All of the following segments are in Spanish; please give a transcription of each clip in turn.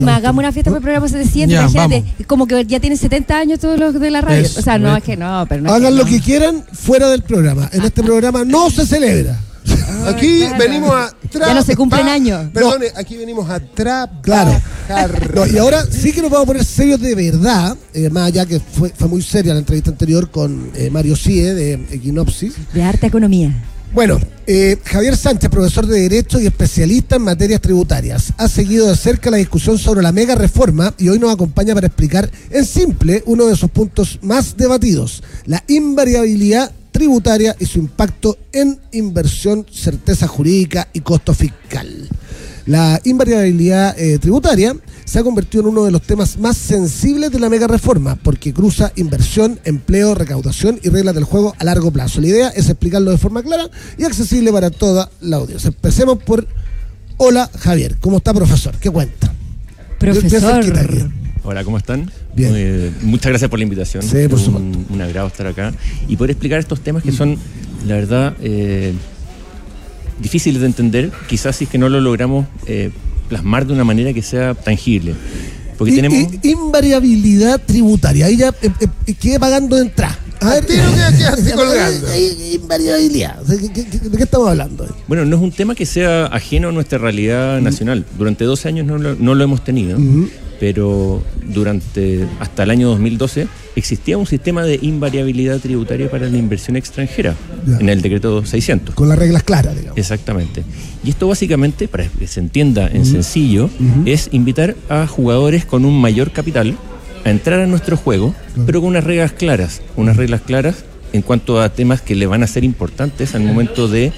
Hagamos una fiesta para el programa 700, Ya, imagínate, vamos. como que ya tienen 70 años todos los de la radio. Eso, O sea, no, eso. es que no, pero no. Hagan es lo que que quieran fuera del programa. En este programa no se celebra. Aquí claro. venimos a Ya no se cumplen años. Perdone, aquí venimos a trabajar. Claro. No, y ahora sí que nos vamos a poner serios de verdad, más allá que fue muy seria la entrevista anterior con Mario Sie de Equinopsis. De arte a economía. Bueno, Javier Sánchez, profesor de Derecho y especialista en materias tributarias, ha seguido de cerca la discusión sobre la mega reforma y hoy nos acompaña para explicar en simple uno de sus puntos más debatidos, la invariabilidad tributaria y su impacto en inversión, certeza jurídica y costo fiscal. La invariabilidad tributaria se ha convertido en uno de los temas más sensibles de la mega reforma porque cruza inversión, empleo, recaudación y reglas del juego a largo plazo. La idea es explicarlo de forma clara y accesible para toda la audiencia. Empecemos por... Hola Javier, ¿cómo está, profesor? ¿Qué cuenta? Profesor. Hola, ¿cómo están? Bien. Muchas gracias por la invitación. Sí, por supuesto. Un agrado estar acá y poder explicar estos temas que son, la verdad, difíciles de entender, quizás si es que no lo logramos plasmar de una manera que sea tangible. Porque tenemos... invariabilidad tributaria, ahí ya quedé pagando de entrada. A ver, quedaste colgando. Invariabilidad, ¿de qué estamos hablando? Bueno, no es un tema que sea ajeno a nuestra realidad nacional. Durante 12 años no lo hemos tenido, pero hasta el año 2012 existía un sistema de invariabilidad tributaria para la inversión extranjera, Ya. en el decreto 600. Con las reglas claras, digamos. Exactamente. Y esto básicamente, para que se entienda en sencillo, es invitar a jugadores con un mayor capital a entrar a nuestro juego, pero con unas reglas claras en cuanto a temas que le van a ser importantes al momento de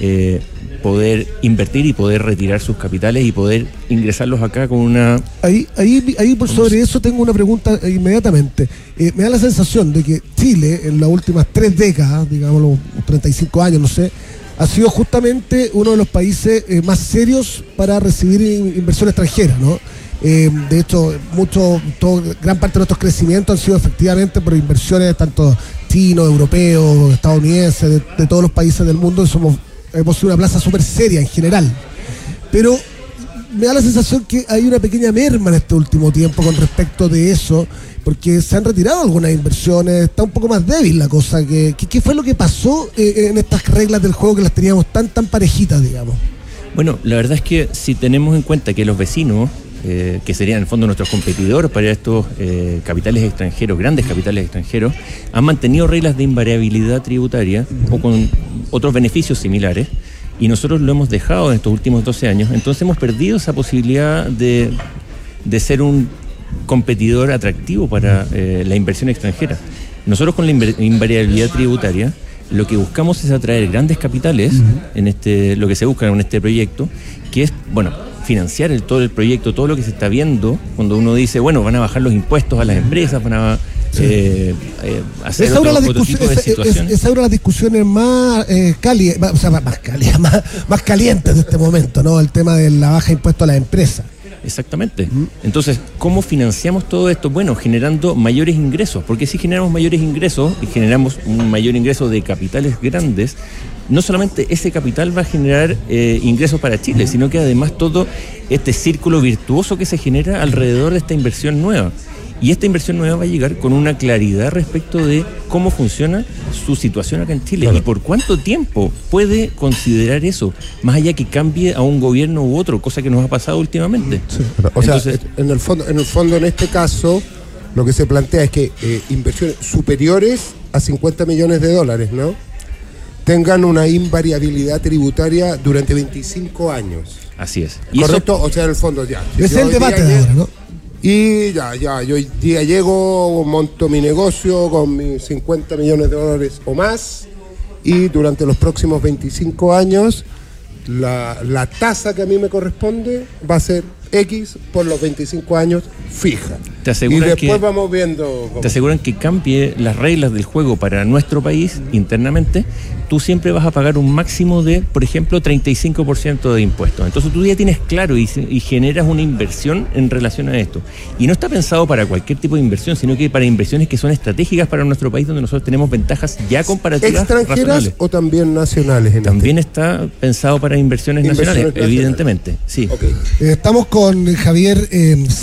poder invertir y poder retirar sus capitales y poder ingresarlos acá con una... Ahí por sobre eso tengo una pregunta inmediatamente. Me da la sensación de que Chile, en las últimas 3 décadas, digamos los 35 años, no sé, ha sido justamente uno de los países más serios para recibir inversión extranjera, ¿no? De hecho, gran parte de nuestros crecimientos han sido efectivamente por inversiones tanto chinos, europeos, estadounidenses, de todos los países del mundo. Hemos sido una plaza súper seria en general. Pero me da la sensación que hay una pequeña merma en este último tiempo con respecto de eso, porque se han retirado algunas inversiones, está un poco más débil la cosa. ¿Qué fue lo que pasó en estas reglas del juego que las teníamos tan parejitas, digamos? Bueno, la verdad es que si tenemos en cuenta que los vecinos, que serían en el fondo nuestros competidores para estos capitales extranjeros, grandes capitales extranjeros, han mantenido reglas de invariabilidad tributaria o con otros beneficios similares, y nosotros lo hemos dejado en estos últimos 12 años, entonces hemos perdido esa posibilidad de ser un competidor atractivo para la inversión extranjera. Nosotros con la invariabilidad tributaria lo que buscamos es atraer grandes capitales en lo que se busca en este proyecto, que es, financiar todo el proyecto, todo lo que se está viendo cuando uno dice, van a bajar los impuestos a las empresas, van a hacer otro tipo de situaciones. Esa es una de las discusiones más calientes de este momento, ¿no? El tema de la baja de impuestos a las empresas. Exactamente. Entonces, ¿cómo financiamos todo esto? Bueno, generando mayores ingresos, porque si generamos mayores ingresos y generamos un mayor ingreso de capitales grandes, no solamente ese capital va a generar ingresos para Chile, sino que además todo este círculo virtuoso que se genera alrededor de esta inversión nueva. Y esta inversión nueva va a llegar con una claridad respecto de cómo funciona su situación acá en Chile, claro, y por cuánto tiempo puede considerar eso, más allá que cambie a un gobierno u otro, cosa que nos ha pasado últimamente. Sí. Entonces, en el fondo, en este caso, lo que se plantea es que inversiones superiores a $50 millones, ¿no?, tengan una invariabilidad tributaria durante 25 años. Así es. ¿Y correcto? O sea, en el fondo ya. Es el debate de ahora, ¿no? Y yo hoy día llego, monto mi negocio con mis $50 millones o más, y durante los próximos 25 años la tasa que a mí me corresponde va a ser X por los 25 años fija. Y después vamos viendo... Te aseguran que cambie las reglas del juego para nuestro país internamente, tú siempre vas a pagar un máximo de, por ejemplo, 35% de impuestos. Entonces tú ya tienes claro y generas una inversión en relación a esto. Y no está pensado para cualquier tipo de inversión, sino que para inversiones que son estratégicas para nuestro país, donde nosotros tenemos ventajas ya comparativas ¿extranjeras razonables. o también nacionales? También está pensado para inversiones nacionales, evidentemente. Sí. Okay. Estamos con Javier